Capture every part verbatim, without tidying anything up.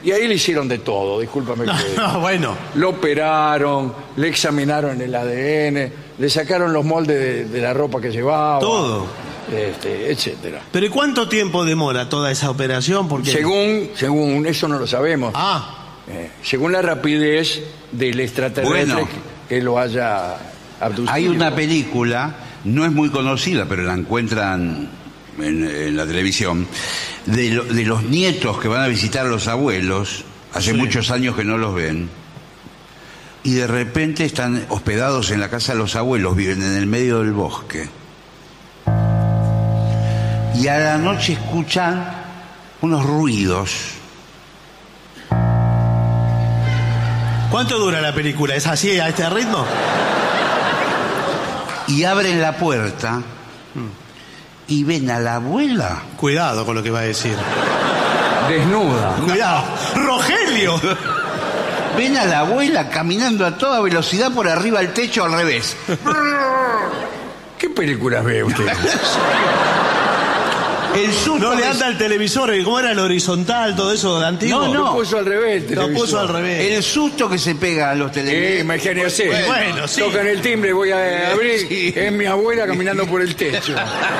Y ahí le hicieron de todo, discúlpame. No, que... no, bueno. Lo operaron, le examinaron el A D N, le sacaron los moldes de, de la ropa que llevaba. Todo. Este, etcétera. ¿Pero y cuánto tiempo demora toda esa operación? Porque... Según, según, eso no lo sabemos. Ah. Eh, según la rapidez del extraterrestre Bueno. que, que lo haya abducido. Hay una película, no es muy conocida, pero la encuentran en, en la televisión, de, lo- de los nietos que van a visitar a los abuelos, hace Sí. muchos años que no los ven, y de repente están hospedados en la casa de los abuelos, viven en el medio del bosque. Y a la noche escuchan unos ruidos. ¿Cuánto dura la película? ¿Es así, a este ritmo? Y abren la puerta y ven a la abuela. Cuidado con lo que va a decir. Desnuda. Cuidado. ¡Rogelio! Ven a la abuela caminando a toda velocidad por arriba del techo al revés. ¿Qué películas ve usted? El susto No le que- anda el televisor, ¿cómo era el horizontal, todo eso de antiguo? No, Lo no. puso al revés. el Lo televisor. puso al revés. El susto que se pega a los Sí, televisores. imagínese. Bueno, sí. Tocan el timbre, voy a abrir. Sí. Es mi abuela caminando por el techo.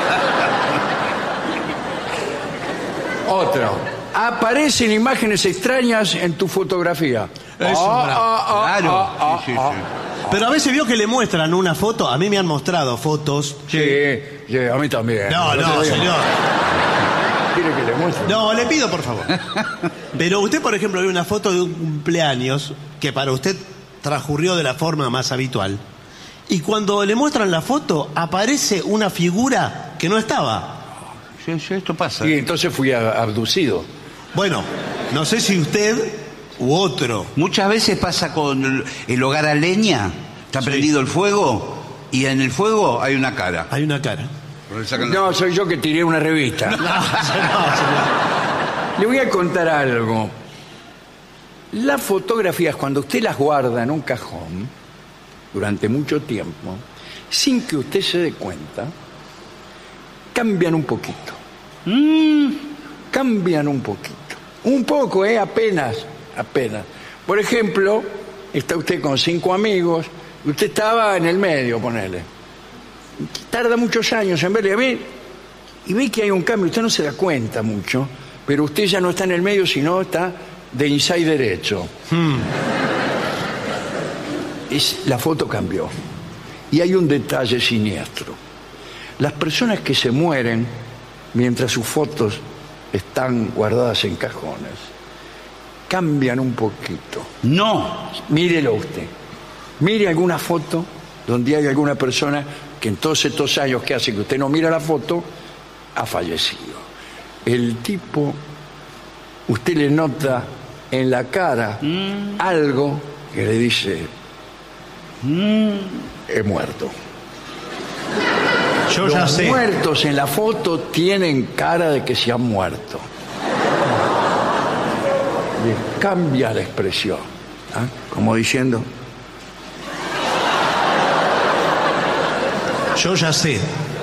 Otro. Aparecen imágenes extrañas en tu fotografía. Eso, Ah, bravo. ah, ah, Claro. ah, ah, Sí, sí, ah. sí. Pero a veces vio que le muestran una foto, a mí me han mostrado fotos. Sí, sí, a mí también. No, El otro no, día. señor. ¿Quiere que le muestre? No, le pido por favor. Pero usted, por ejemplo, ve una foto de un cumpleaños que para usted transcurrió de la forma más habitual. Y cuando le muestran la foto, aparece una figura que no estaba. Sí, sí, esto pasa. Y entonces fui a- abducido. Bueno, no sé si usted u otro. Muchas veces pasa con el- el hogar a leña. Está Sí. prendido el fuego y en el fuego hay una cara. Hay una cara. Le sacan la- No, soy yo que tiré una revista. No, señor, señor. Le voy a contar algo. Las fotografías, cuando usted las guarda en un cajón durante mucho tiempo, sin que usted se dé cuenta, cambian un poquito. Mm, cambian un poquito. Un poco, ¿eh? Apenas, apenas. Por ejemplo, está usted con cinco amigos, y usted estaba en el medio, ponele. Tarda muchos años en verle a ver y ve que hay un cambio. Usted no se da cuenta mucho, pero usted ya no está en el medio, sino está de inside derecho. Es, la foto cambió. Y hay un detalle siniestro. Las personas que se mueren mientras sus fotos están guardadas en cajones cambian un poquito. No. Mírelo usted. Mire alguna foto donde hay alguna persona que en todos estos años que hace que usted no mira la foto, ha fallecido. El tipo, usted le nota en la cara Mm. algo que le dice, Mm. he muerto. Yo ya Los sé. muertos en la foto tienen cara de que se han muerto. Les cambia la expresión. ¿Ah? Como diciendo, Yo ya sé.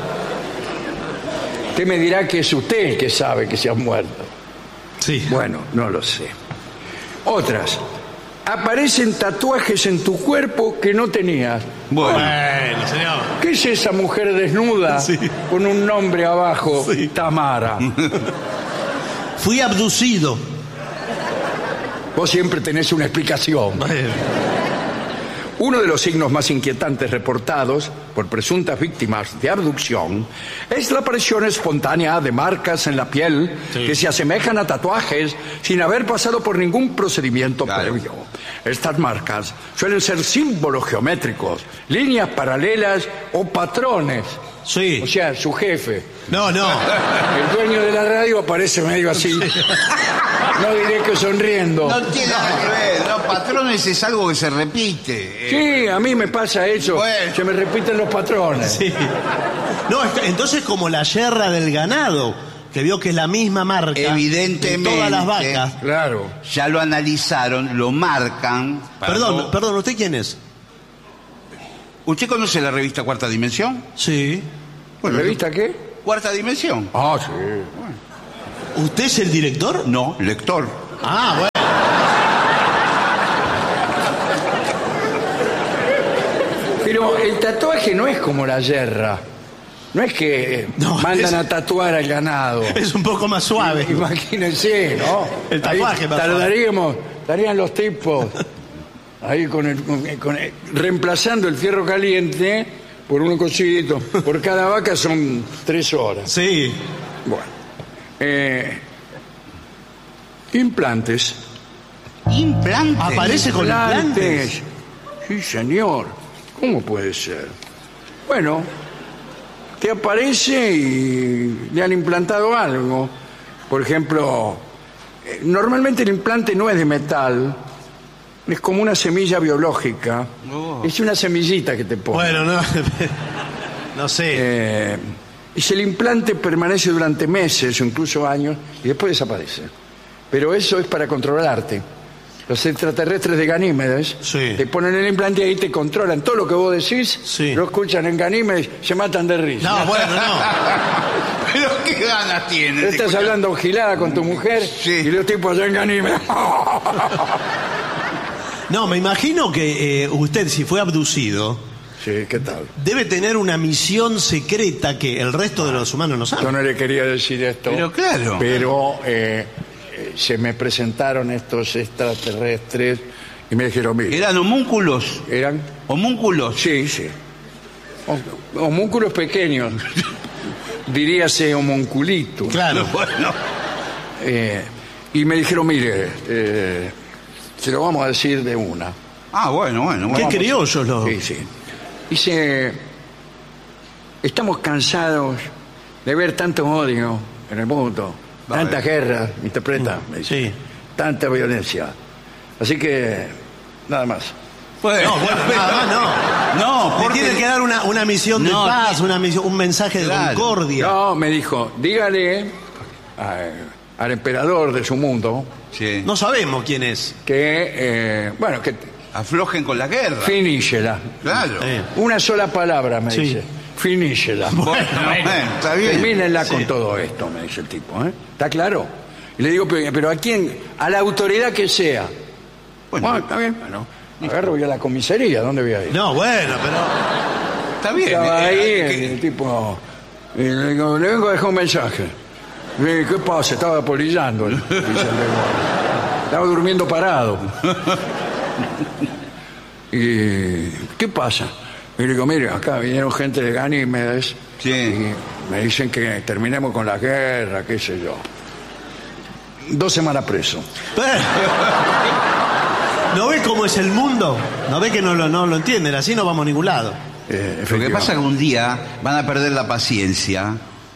usted me dirá que es usted el que sabe que se han muerto. Sí. Bueno, no lo sé. Otras. Aparecen tatuajes en tu cuerpo que no tenías. Bueno. Bueno, señor. ¿Qué es esa mujer desnuda Sí. con un nombre abajo? Sí. Tamara. Fui abducido. Vos siempre tenés una explicación. Uno de los signos más inquietantes reportados por presuntas víctimas de abducción es la aparición espontánea de marcas en la piel Sí. que se asemejan a tatuajes sin haber pasado por ningún procedimiento Claro. previo. Estas marcas suelen ser símbolos geométricos, líneas paralelas o patrones. Sí. O sea, su jefe, No, no. el dueño de la radio, aparece medio así. No diré que sonriendo. No tiene nada que ver. No, patrones es algo que se repite. Eh, Sí, a mí me pasa eso. Bueno. Se me repiten los patrones. Sí. No, es que- entonces como la yerra del ganado, que vio que es la misma marca. Evidentemente. En todas las vacas. Claro. Ya lo analizaron, lo marcan. para Perdón, no- perdón, ¿usted quién es? ¿Usted conoce la revista Cuarta Dimensión? Sí. Bueno, ¿revista qué? Cuarta Dimensión. Ah, sí. ¿Usted es el director? No, lector. Ah, bueno. Pero el tatuaje no es como la yerra. No es que No, mandan es- a tatuar al ganado. Es un poco más suave. Imagínense, ¿no? El tatuaje Ahí más tardaríamos, estarían los tipos ahí con el, con- con el- reemplazando el fierro caliente por un cosito. Por cada vaca son tres horas. Sí. Bueno. Eh, implantes. Implante. Aparece con implantes. Sí, señor. ¿Cómo puede ser? Bueno, te aparece y le han implantado algo. Por ejemplo, eh, normalmente el implante no es de metal, es como una semilla biológica. Oh. Es una semillita que te pone. Bueno, no. No sé. Eh, y si el implante permanece durante meses o incluso años y después desaparece. Pero eso es para controlarte. Los extraterrestres de Ganímedes Sí. te ponen el implante y ahí te controlan. Todo lo que vos decís, Sí. lo escuchan en Ganímedes, se matan de risa. No, bueno, no. Pero qué ganas tiene. Tú de estás escuchar- hablando gilada con tu mujer Sí. y los tipos allá en Ganímedes. No, me imagino que eh, usted, si fue abducido, Sí, ¿qué tal? debe tener una misión secreta que el resto de los humanos no Yo saben. no le quería decir esto. Pero claro. Pero eh, eh, se me presentaron estos extraterrestres y me dijeron, mire, Eran homúnculos. eran... Homúnculos. Sí, sí. Hom- Homúnculos pequeños. Diríase homunculito. Claro. Bueno. Eh, y me dijeron, mire, eh, se lo vamos a decir de una. Ah, bueno, bueno. ¿Qué bueno. criollos los? Sí, sí. Dice, estamos cansados de ver tanto odio en el mundo, Vale. tanta guerra, interpreta, me dice, Sí. tanta violencia. Así que, nada más. Bueno, No, bueno, nada más no. No, Le porque... tiene que dar una, una misión de No, paz, una misión, un mensaje de Claro. concordia. No, me dijo, dígale a- al emperador de su mundo Sí. No sabemos quién es. que, eh, bueno, que Aflojen con la guerra. finícela. Claro. Eh. Una sola palabra, me Sí. dice. Finícela. Bueno, bueno, está bien. Termínenla Sí. con todo esto, me dice el tipo. ¿eh? ¿Está claro? Y le digo, pero, pero ¿a quién? A la autoridad que sea. Bueno. Bueno, está bien. Bueno, agarro voy a la comisaría. ¿Dónde voy a ir? No, bueno, pero. Está bien. Estaba eh, ahí, eh, el tipo... y le digo, le vengo a dejar un mensaje. Le digo, ¿qué pasa? Estaba polillando. el- dice el de guardia. Estaba durmiendo parado. ¿Y qué pasa? Y le digo, mire, acá vinieron gente de Ganímedes. Sí. Y me dicen que terminemos con la guerra, qué sé yo. Dos semanas preso. ¿No ve cómo es el mundo? ¿No ve que no lo, no lo entienden? Así no vamos a ningún lado. Eh, Lo que pasa es que un día van a perder la paciencia.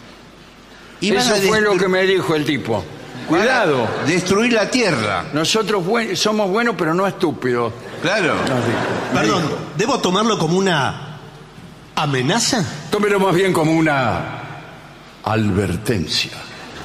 Y van Eso a fue lo destru- que me dijo el tipo. van a Cuidado, Destruir la tierra. nosotros buen- somos buenos pero no estúpidos. Claro. nos dijo. Me Perdón, dijo. ¿debo tomarlo como una amenaza? Tómelo más bien como una advertencia.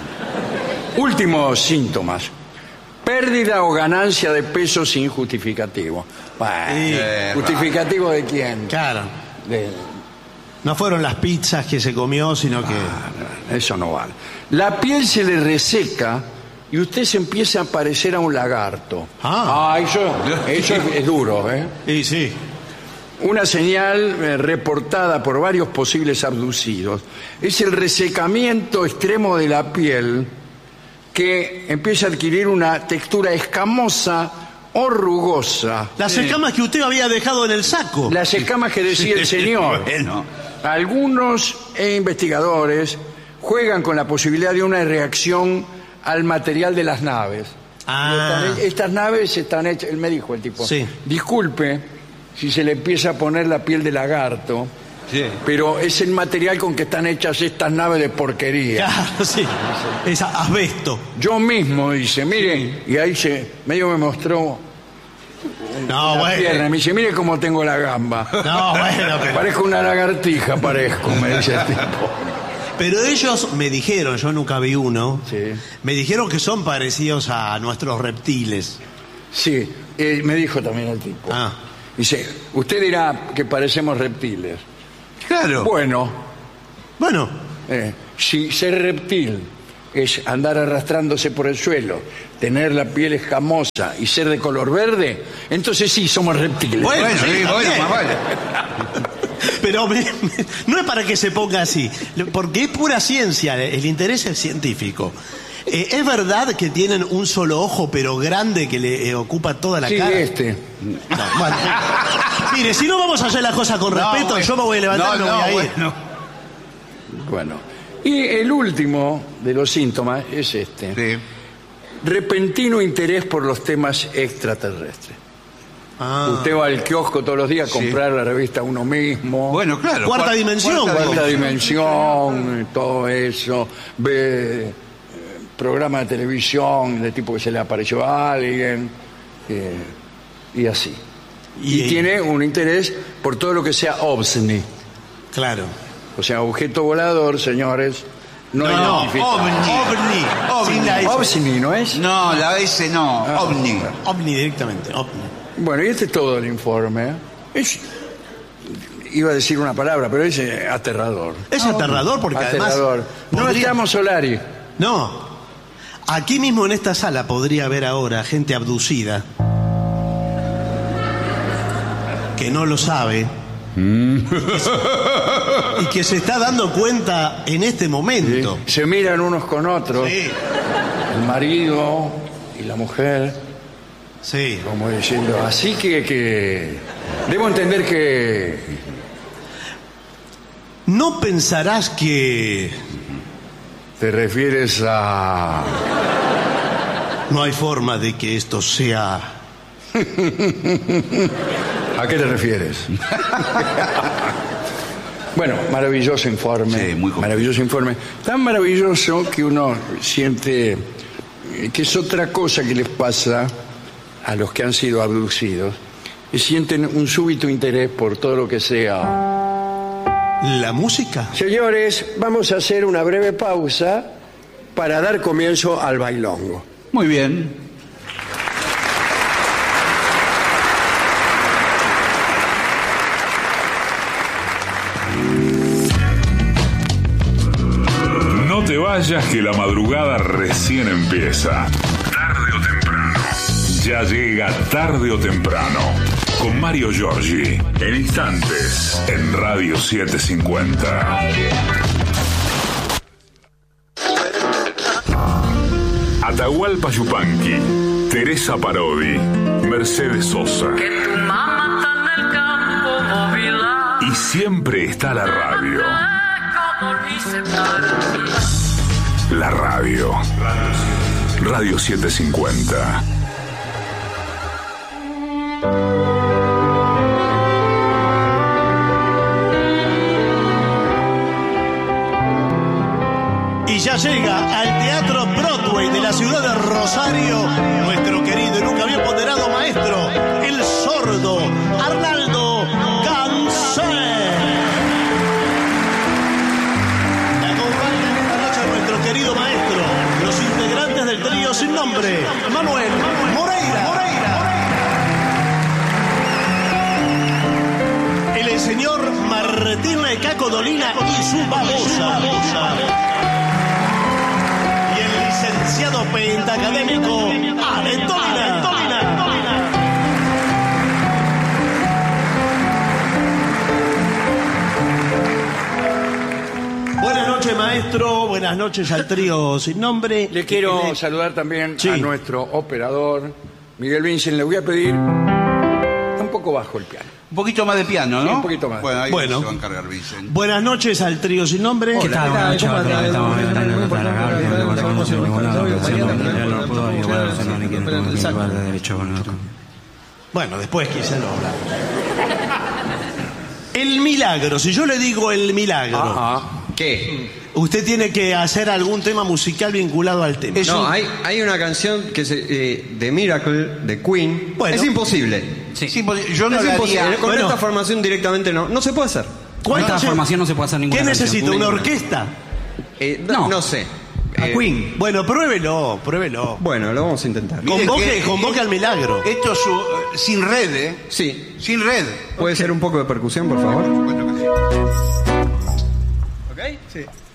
Últimos síntomas. Pérdida o ganancia de peso sin justificativo. Bueno, Eh, ¿justificativo de quién? Claro. De- No fueron las pizzas que se comió, sino que. Ah, eso no vale. La piel se le reseca y usted se empieza a parecer a un lagarto. Ah. eso, eso es, es duro, ¿eh? Sí, sí. Una señal eh, reportada por varios posibles abducidos es el resecamiento extremo de la piel que empieza a adquirir una textura escamosa o rugosa. Las escamas que usted había dejado en el saco. Las escamas que decía el señor. Bueno. Algunos investigadores juegan con la posibilidad de una reacción al material de las naves. Ah. Están- Estas naves están hechas, él me dijo el tipo, Sí. disculpe si se le empieza a poner la piel de lagarto, Sí. pero es el material con que están hechas estas naves de porquería. Claro, sí. Es asbesto. Yo mismo, dice, mire, y ahí se medio me mostró No, la pierna, bueno. me dice, mire cómo tengo la gamba. No, bueno, pero. Parezco una lagartija, parezco, me dice el tipo. Pero ellos me dijeron, yo nunca vi uno, Sí. me dijeron que son parecidos a nuestros reptiles. Sí, eh, me dijo también el tipo. Ah. Dice, usted dirá que parecemos reptiles. Claro. Bueno, Bueno, eh, si ser reptil es andar arrastrándose por el suelo, tener la piel escamosa y ser de color verde, entonces sí somos reptiles. Bueno, Bueno, sí, sí, está bueno, bien. más vale. Pero me- me- no es para que se ponga así, porque es pura ciencia, el interés es científico. Eh, ¿Es verdad que tienen un solo ojo, pero grande, que le eh, ocupa toda la Sí, cara? este. No, bueno. Mire, si no vamos a hacer las cosas con No, respeto, bueno. yo me voy a levantar y No, me voy no, a ir. bueno. Bueno. Y el último de los síntomas es este. Sí. Repentino interés por los temas extraterrestres. Ah. Usted va al kiosco todos los días a Sí. comprar la revista uno mismo. Bueno, claro. Cuarta cuar- dimensión, cuarta Cuarta dimensión. dimensión, todo eso. Ve eh, programas de televisión de tipo que se le apareció a alguien. eh, y así. Y, Y- tiene un interés por todo lo que sea ovni. Claro. O sea, objeto volador, señores. No, No, no, identificado. ovni. Ovni. Ovni. Sin la S. Ovni, ¿no es? No, la S no, Ah. ovni. Ovni directamente, ovni. Bueno, y este es todo el informe. Es, iba a decir una palabra, pero es eh, aterrador. Es aterrador porque Aterrador. además... No podría- estamos Solari. No. Aquí mismo en esta sala podría haber ahora gente abducida que no lo sabe y que se está dando cuenta en este momento. Se miran unos con otros, Sí, el marido y la mujer, sí. como diciendo, así que, que debo entender que ¿No pensarás que te refieres a... no hay forma de que esto sea... ¿A qué te refieres? Bueno, maravilloso informe. Sí, muy completo. maravilloso informe. Tan maravilloso que uno siente eh, que es otra cosa que les pasa a los que han sido abducidos. Y sienten un súbito interés por todo lo que sea. ¿La música? Señores, vamos a hacer una breve pausa para dar comienzo al bailongo. Muy bien. No te vayas que la madrugada recién empieza. Tarde o temprano. Ya llega Tarde o Temprano. Con Mario Giorgi. En instantes. En Radio setecientos cincuenta. Atahualpa Yupanqui. Teresa Parodi. Mercedes Sosa. Tu mamá está en el campo móvil. Y siempre está la radio. Como dice para mí. La radio. Radio setecientos cincuenta. Y ya llega al Teatro Broadway de la ciudad de Rosario nuestro querido y nunca bien ponderado maestro, el sordo Arnaldo Gansé. Le acompañan esta noche nuestro querido maestro, los integrantes del trío sin nombre, Manuel Moreira. El señor Martín Caco Dolina y su babosa. Y el licenciado pentacadémico Aretolina. Buenas noches, maestro. Buenas noches al trío sin nombre. Le quiero Le- saludar también Sí. a nuestro operador, Miguel Vincent. Le voy a pedir un poco bajo el piano. Un poquito más de piano, ¿no? Sí, un poquito más. Bueno, ahí Bueno. se va a encargar Vicente. Buenas noches al trío sin nombre. ¿Qué tal? Buenas noches, ¿cómo están? Bueno, después quizá lo hablamos. El milagro, si yo le digo el milagro, Ajá. ¿Qué? usted tiene que hacer algún tema musical vinculado al tema. No, hay, hay una canción que se, eh, The Miracle de Queen. Bueno. Es imposible. Sí, porque yo no es la imposible. haría. Con Bueno. esta formación directamente no. No se puede hacer. ¿Cuál Con esta canción? formación no se puede hacer ninguna ¿Qué canción. necesita? ¿Una Ninguna. orquesta? Eh, no. No. no sé. A Eh, Queen. Bueno, pruébelo, pruébelo. Bueno, lo vamos a intentar. Miren Convoque, que- convoque al milagro. Esto es su- sin red, ¿eh? Sí. Sin red. ¿Puede ser un poco de percusión, por favor? Por supuesto que sí. ¿Ok? Sí.